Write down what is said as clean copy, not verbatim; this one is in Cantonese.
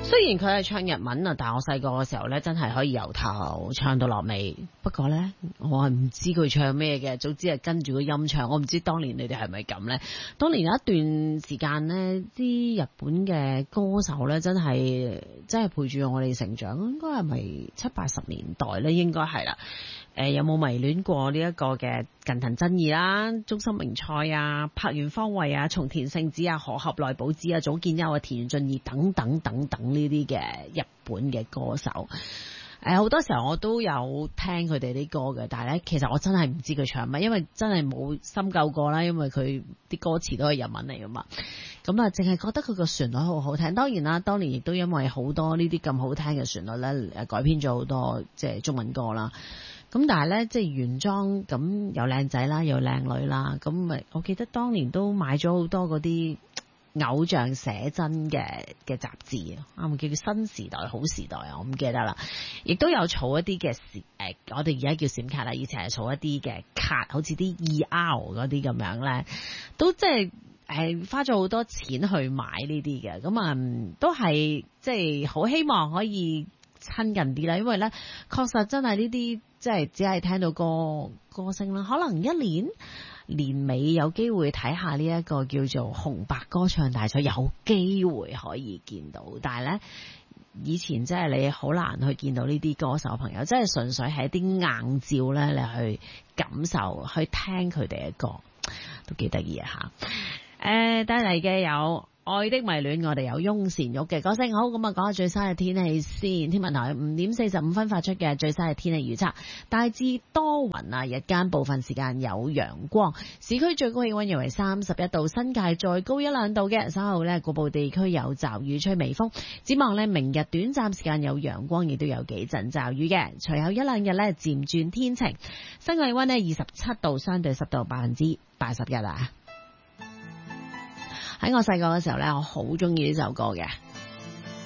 雖然佢係唱日文啊，但係我細個嘅時候呢，真係可以由頭唱到落尾。不過呢，我係唔知佢唱咩嘅，總之係跟住個音唱。我唔知當年你哋係咪咁呢？當年有一段時間呢，啲日本嘅歌手呢，真係陪住我哋成長。應該係咪70-80年代呢？應該係啦。有冇迷戀過呢一個嘅近藤真二啦、中森明菜啊、柏原芳惠啊、松田聖子啊、河合奈保子啊、早見優啊、田津義等等等等呢啲嘅日本嘅歌手。好多時候我都有聽佢哋啲歌嘅，但係咧其實我真係唔知佢唱乜，因為真係冇深究過啦，因為佢啲歌詞都係日文嚟噶嘛。咁啊，淨係覺得佢個旋律好好聽。當然啦，當年亦都因為好多呢啲咁好聽嘅旋律咧，改編咗好多即係中文歌啦。咁但係咧，即係原裝咁又靚仔啦，又靚女啦，咁咪我記得當年都買咗好多嗰啲偶像寫真嘅雜誌啊，啱叫新時代、好時代啊，我唔記得啦。亦都有儲一啲嘅我哋而家叫閃卡啦，以前係儲一啲嘅卡，好似啲 ER 嗰啲咁樣咧，都即係花咗好多錢去買呢啲嘅，咁啊都係即係好希望可以親近啲啦，因為咧確實真係呢啲即係只係聽到歌聲啦，可能一年尾有機會睇下呢一個叫做紅白歌唱大賽，有機會可以見到，但係咧以前真係你好難去見到呢啲歌手朋友，真係純粹係一啲硬照咧，你去感受去聽佢哋嘅歌，都幾得意啊吓。帶嚟嘅有愛的迷戀，我哋有翁倩玉嘅歌聲。好，咁啊，講下最新嘅天氣先。天文台5:45發出嘅最新嘅天氣預測，大致多雲啊，日間部分時間有陽光，市區最高氣溫約為31度，新界再高1-2度嘅。稍後呢，局部地區有驟雨，吹微風。展望呢，明日短暫時間有陽光，亦都有幾陣驟雨嘅。隨後1-2日呢，漸轉天晴，新界氣溫呢27度，相對濕度81%啊。喺我細個嘅時候呢，我好中意呢首歌嘅。